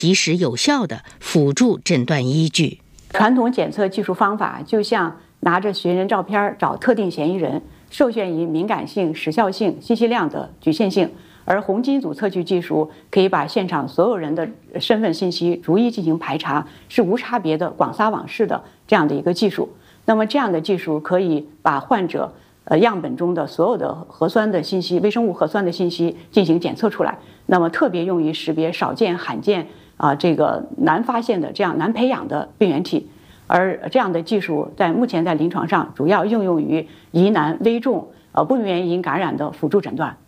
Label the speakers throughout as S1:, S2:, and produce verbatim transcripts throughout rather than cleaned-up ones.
S1: 及时有效的辅助诊断依据。
S2: 传统检测技术方法就像拿着寻人照片找特定嫌疑人，受限于敏感性、时效性、信息量的局限性。而红基因组测序技术可以把现场所有人的身份信息逐一进行排查，是无差别的广撒网式的这样的一个技术。那么这样的技术可以把患者呃样本中的所有的核酸的信息、微生物核酸的信息进行检测出来，那么特别用于识别少见、罕见啊、呃、这个难发现的这样难培养的病原体。而这样的技术在目前在临床上主要应用于疑难危重呃不明原因感染的辅助诊断。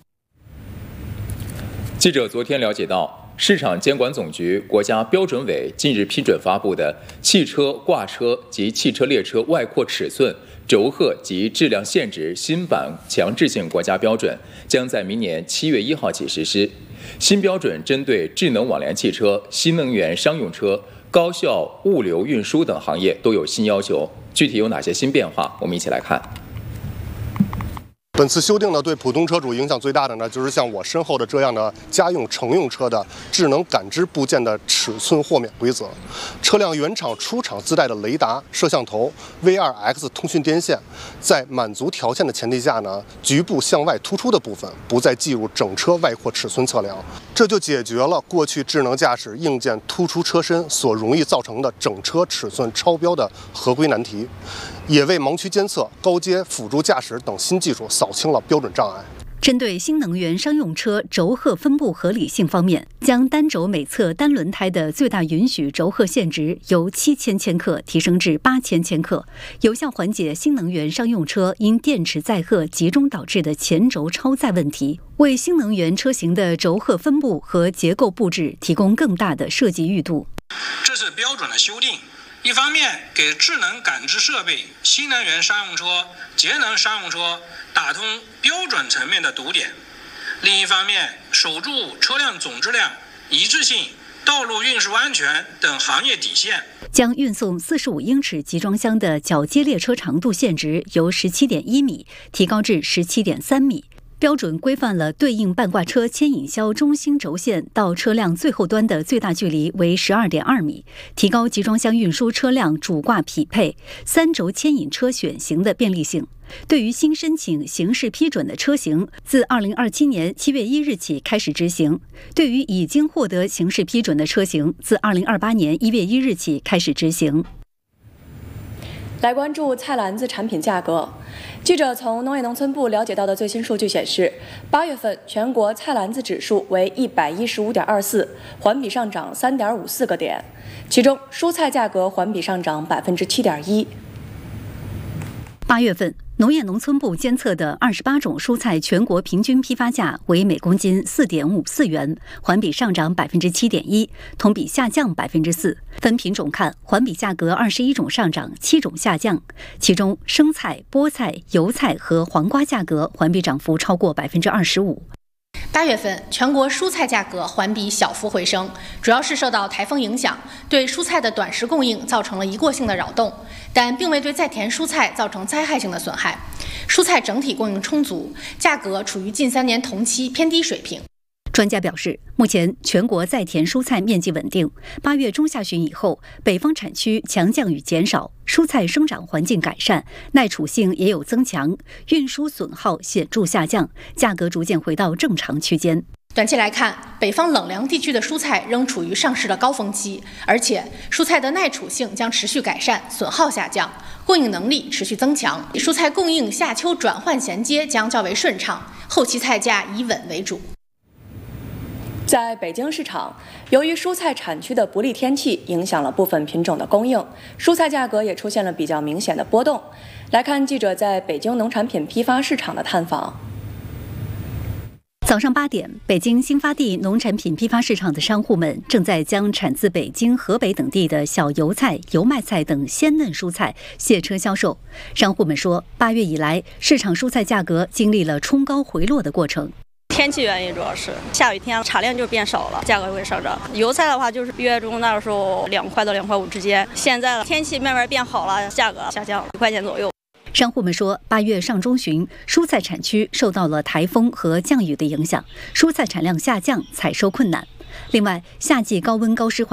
S3: 记者昨天了解到，市场监管总局、国家标准委近日批准发布的汽车挂车及汽车列车外扩尺寸、轴荷及质量限值新版强制性国家标准，将在明年七月一号起实施。新标准针对智能网联汽车、新能源商用车、高效物流运输等行业都有新要求。具体有哪些新变化？我们一起来看。
S4: 本次修订呢，对普通车主影响最大的呢，就是像我身后的这样的家用乘用车的智能感知部件的尺寸豁免规则。车辆原厂出厂自带的雷达、摄像头、V 二 X 通讯电线，在满足条件的前提下呢，局部向外突出的部分不再计入整车外扩尺寸测量，这就解决了过去智能驾驶硬件突出车身所容易造成的整车尺寸超标的合规难题，也为盲区监测、高阶辅助驾驶等新技术扫清了标准障碍。
S5: 针对新能源商用车轴荷分布合理性方面，将单轴每侧单轮胎的最大允许轴荷限值由七千千克提升至八千千克，有效缓解新能源商用车因电池载荷集中导致的前轴超载问题，为新能源车型的轴荷分布和结构布置提供更大的设计裕度。
S6: 这是标准的修订，一方面给智能感知设备、新能源商用车、节能商用车打通标准层面的堵点，另一方面守住车辆总质量、一致性、道路运输安全等行业底线。
S5: 将运送四十五英尺集装箱的铰接列车长度限值由十七点一米提高至十七点三米。标准规范了对应半挂车牵引销中心轴线到车辆最后端的最大距离为 十二点二米，提高集装箱运输车辆主挂匹配、三轴牵引车选型的便利性。对于新申请形式批准的车型，自二零二七年七月一日起开始执行；对于已经获得形式批准的车型，自二零二八年一月一日起开始执行。
S7: 来关注菜篮子产品价格。记者从农业农村部了解到的最新数据显示，八月份全国菜篮子指数为一百一十五点二四，环比上涨三点五四个点，其中蔬菜价格环比上涨百分之七点一。
S5: 八月份，农业农村部监测的二十八种蔬菜全国平均批发价为每公斤四点五四元，环比上涨百分之七点一，同比下降百分之四。分品种看，环比价格二十一种上涨，七种下降，其中生菜、菠菜、油菜和黄瓜价格环比涨幅超过百分之二十五。
S8: 八月份，全国蔬菜价格环比小幅回升，主要是受到台风影响，对蔬菜的短时供应造成了一过性的扰动，但并未对在田蔬菜造成灾害性的损害。蔬菜整体供应充足，价格处于近三年同期偏低水平。
S5: 专家表示，目前全国在田蔬菜面积稳定，八月中下旬以后，北方产区强降雨减少，蔬菜生长环境改善，耐储性也有增强，运输损耗显著下降，价格逐渐回到正常区间。
S8: 短期来看，北方冷凉地区的蔬菜仍处于上市的高峰期，而且蔬菜的耐储性将持续改善，损耗下降，供应能力持续增强，蔬菜供应夏秋转换衔接将较为顺畅，后期菜价以稳为主。
S7: 在北京市场，由于蔬菜产区的不利天气影响了部分品种的供应，蔬菜价格也出现了比较明显的波动。来看记者在北京农产品批发市场的探访。
S5: 早上八点，北京新发地农产品批发市场的商户们正在将产自北京、河北等地的小油菜、油麦菜等鲜嫩蔬菜卸车销售。商户们说，八月以来，市场蔬菜价格经历了冲高回落的过程。
S9: 天气原因主要是下雨天产量就变少了，价格会上涨。油菜的话就是月中那时候两块到两块五之间，现在天气慢慢变好了，价格下降了一块钱左右。
S5: 商户们说，八月上中旬，蔬菜产区受到了台风和降雨的影响，蔬菜产量下降，采收困难。 另外，夏季高温高湿环